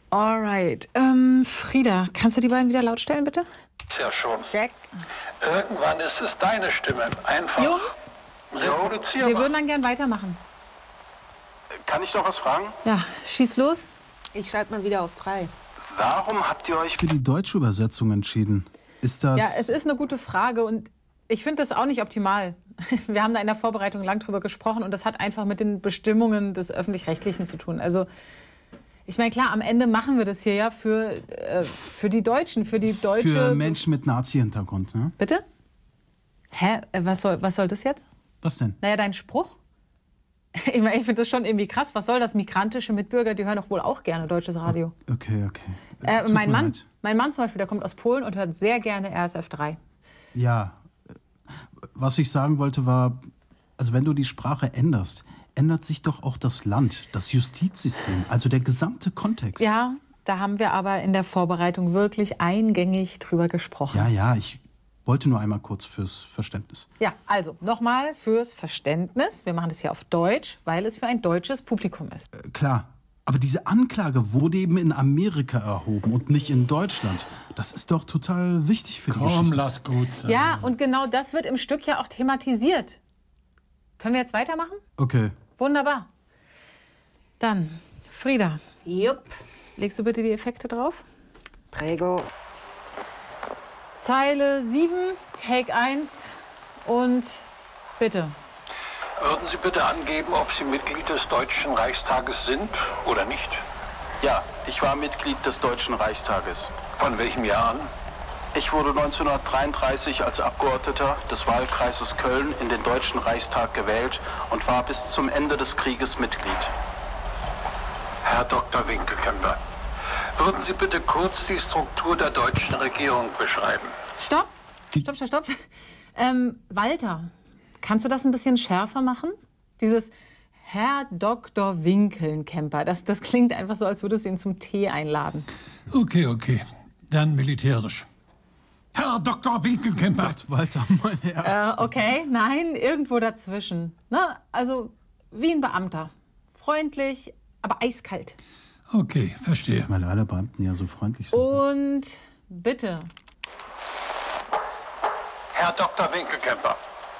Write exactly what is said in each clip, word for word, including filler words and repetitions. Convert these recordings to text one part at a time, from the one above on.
Alright. Ähm, Frieda, kannst du die beiden wieder laut stellen, bitte? Ja schon. Check. Irgendwann ist es deine Stimme. Einfach Jungs, reproduzierbar. wir würden dann gern weitermachen. Kann ich noch was fragen? Ja, schieß los. Ich schalte mal wieder auf drei. Warum habt ihr euch Für die deutsche Übersetzung entschieden. Ist das... Ja, es ist eine gute Frage und ich finde das auch nicht optimal. Wir haben da in der Vorbereitung lang drüber gesprochen und das hat einfach mit den Bestimmungen des Öffentlich-Rechtlichen zu tun. Also, ich meine, klar, am Ende machen wir das hier ja für, äh, für die Deutschen, für die deutsche... Für Menschen mit Nazi-Hintergrund, ne? Bitte? Hä? Äh, Was soll, was soll das jetzt? Was denn? Naja, dein Spruch? Ich meine, ich finde das schon irgendwie krass. Was soll das? Migrantische Mitbürger, die hören doch wohl auch gerne deutsches Radio. Okay, okay. Äh, Tut mein mir Mann, leid. mein Mann zum Beispiel, der kommt aus Polen und hört sehr gerne R S F drei. Ja. Was ich sagen wollte war, also wenn du die Sprache änderst, ändert sich doch auch das Land, das Justizsystem, also der gesamte Kontext. Ja, da haben wir aber in der Vorbereitung wirklich eingängig drüber gesprochen. Ja, ja, ich wollte nur einmal kurz fürs Verständnis. Ja, also nochmal fürs Verständnis. Wir machen das hier auf Deutsch, weil es für ein deutsches Publikum ist. Äh, klar. Aber diese Anklage wurde eben in Amerika erhoben und nicht in Deutschland. Das ist doch total wichtig für die Komm, Geschichte. lass gut sein. Ja, und genau das wird im Stück ja auch thematisiert. Können wir jetzt weitermachen? Okay. Wunderbar. Dann, Frieda, Jupp. legst du bitte die Effekte drauf? Prego. Zeile sieben, Take eins und bitte. Würden Sie bitte angeben, ob Sie Mitglied des Deutschen Reichstages sind oder nicht? Ja, ich war Mitglied des Deutschen Reichstages. Von welchem Jahr an? Ich wurde neunzehnhundertdreiunddreißig als Abgeordneter des Wahlkreises Köln in den Deutschen Reichstag gewählt und war bis zum Ende des Krieges Mitglied. Herr Doktor Winkelkämper, würden Sie bitte kurz die Struktur der deutschen Regierung beschreiben? Stopp, stopp, stopp, stopp. Ähm, Walter, kannst du das ein bisschen schärfer machen? Dieses Herr Doktor Winkelkämper, das, das klingt einfach so, als würdest du ihn zum Tee einladen. Okay, okay. Dann militärisch. Herr Doktor Winkelkämper. Gott, Walter, mein Herz. Äh, okay, nein, irgendwo dazwischen. Na, also wie ein Beamter. Freundlich, aber eiskalt. Okay, verstehe. Weil alle Beamten ja so freundlich sind. Und bitte. Herr Doktor Winkelkämper,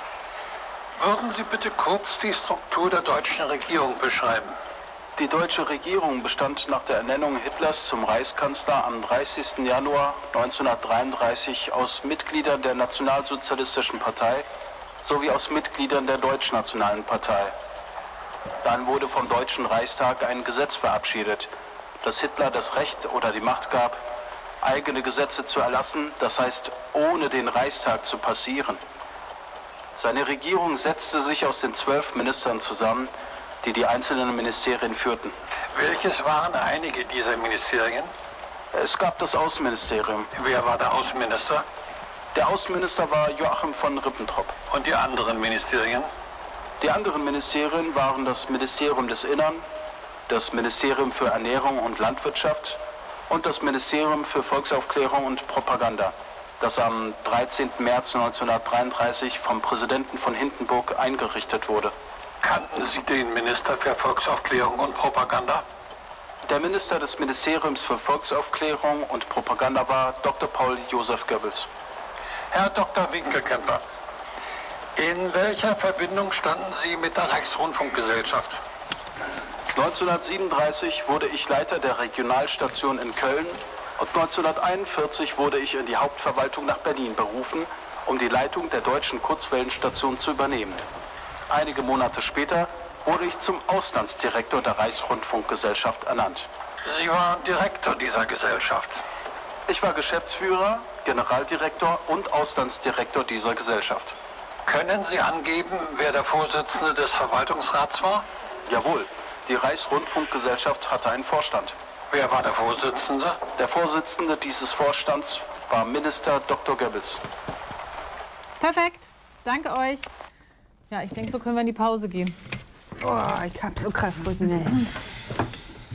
würden Sie bitte kurz die Struktur der deutschen Regierung beschreiben? Die deutsche Regierung bestand nach der Ernennung Hitlers zum Reichskanzler am dreißigsten Januar neunzehnhundertdreiunddreißig aus Mitgliedern der Nationalsozialistischen Partei sowie aus Mitgliedern der Deutschnationalen Partei. Dann wurde vom Deutschen Reichstag ein Gesetz verabschiedet, das Hitler das Recht oder die Macht gab, eigene Gesetze zu erlassen, das heißt, ohne den Reichstag zu passieren. Seine Regierung setzte sich aus den zwölf Ministern zusammen, die die einzelnen Ministerien führten. Welches waren einige dieser Ministerien? Es gab das Außenministerium. Wer war der Außenminister? Der Außenminister war Joachim von Ribbentrop. Und die anderen Ministerien? Die anderen Ministerien waren das Ministerium des Innern, das Ministerium für Ernährung und Landwirtschaft und das Ministerium für Volksaufklärung und Propaganda, das am dreizehnten März neunzehnhundertdreiunddreißig vom Präsidenten von Hindenburg eingerichtet wurde. Kannten Sie den Minister für Volksaufklärung und Propaganda? Der Minister des Ministeriums für Volksaufklärung und Propaganda war Doktor Paul Josef Goebbels. Herr Doktor Winkelkämper, in welcher Verbindung standen Sie mit der Reichsrundfunkgesellschaft? neunzehnhundertsiebenunddreißig wurde ich Leiter der Regionalstation in Köln und neunzehnhunderteinundvierzig wurde ich in die Hauptverwaltung nach Berlin berufen, um die Leitung der deutschen Kurzwellenstation zu übernehmen. Einige Monate später wurde ich zum Auslandsdirektor der Reichsrundfunkgesellschaft ernannt. Sie waren Direktor dieser Gesellschaft. Ich war Geschäftsführer, Generaldirektor und Auslandsdirektor dieser Gesellschaft. Können Sie angeben, wer der Vorsitzende des Verwaltungsrats war? Jawohl, die Reichsrundfunkgesellschaft hatte einen Vorstand. Wer war der Vorsitzende? Der Vorsitzende dieses Vorstands war Minister Doktor Goebbels. Perfekt, danke euch. Ja, ich denke, so können wir in die Pause gehen. Oh, ich hab so krass Rücken, ey.